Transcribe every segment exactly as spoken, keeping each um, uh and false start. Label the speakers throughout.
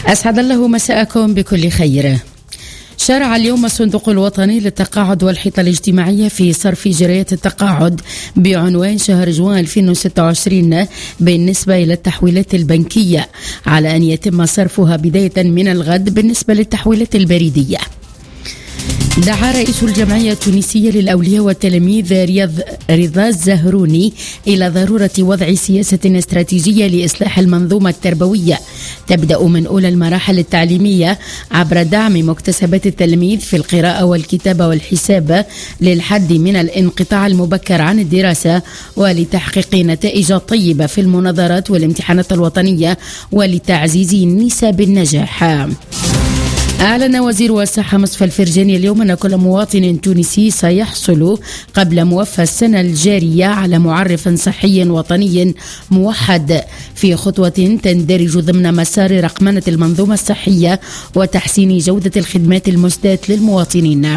Speaker 1: أسعد الله مساءكم بكل خير. شرع اليوم الصندوق الوطني للتقاعد والحيطة الاجتماعية في صرف جريات التقاعد بعنوان شهر جوان ألفين وستة وعشرين بالنسبة إلى التحويلات البنكية، على أن يتم صرفها بداية من الغد بالنسبة للتحويلات البريدية. دعا رئيس الجمعية التونسية للأولياء والتلاميذ رياض رضا الزهروني إلى ضرورة وضع سياسة استراتيجية لإصلاح المنظومة التربوية تبدأ من أولى المراحل التعليمية عبر دعم مكتسبات التلميذ في القراءة والكتابة والحساب للحد من الانقطاع المبكر عن الدراسة ولتحقيق نتائج طيبة في المناظرات والامتحانات الوطنية ولتعزيز نسب النجاح. أعلن وزير الصحة مصطفى الفرجاني اليوم أن كل مواطن تونسي سيحصل قبل موفى السنة الجارية على معرف صحي وطني موحد في خطوة تندرج ضمن مسار رقمنة المنظومة الصحية وتحسين جودة الخدمات المسداة للمواطنين.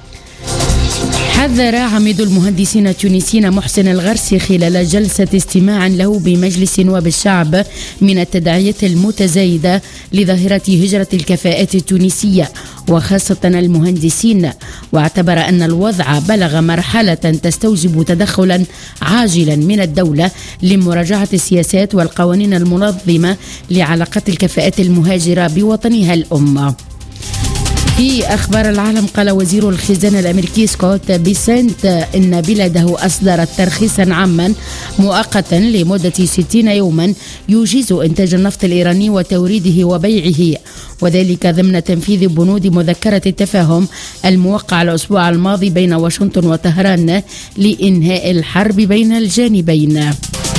Speaker 1: حذر عميد المهندسين التونسيين محسن الغرسي خلال جلسة استماع له بمجلس نواب الشعب من التداعيات المتزايدة لظاهرة هجرة الكفاءات التونسية وخاصة المهندسين، واعتبر أن الوضع بلغ مرحلة تستوجب تدخلا عاجلا من الدولة لمراجعة السياسات والقوانين المنظمة لعلاقات الكفاءات المهاجرة بوطنها الأم. في أخبار العالم، قال وزير الخزانة الأمريكي سكوت بيسنت إن بلاده أصدرت ترخيصا عاما مؤقتا لمدة ستين يوما يجيز إنتاج النفط الإيراني وتوريده وبيعه، وذلك ضمن تنفيذ بنود مذكرة التفاهم الموقع الأسبوع الماضي بين واشنطن وطهران لإنهاء الحرب بين الجانبين.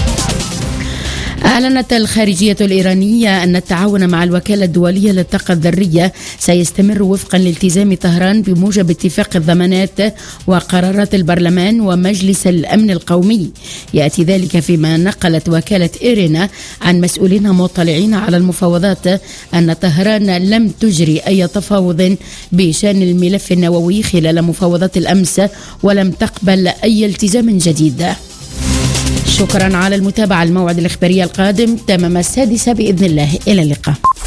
Speaker 1: أعلنت الخارجية الإيرانية أن التعاون مع الوكالة الدولية للطاقة الذرية سيستمر وفقا لالتزام طهران بموجب اتفاق الضمانات وقرارات البرلمان ومجلس الأمن القومي. يأتي ذلك فيما نقلت وكالة إيرينا عن مسؤولين مطلعين على المفاوضات أن طهران لم تجري أي تفاوض بشأن الملف النووي خلال مفاوضات الأمس ولم تقبل أي التزام جديد. شكرا على المتابعة. الموعد الإخباري القادم تمام السادسة بإذن الله. إلى اللقاء.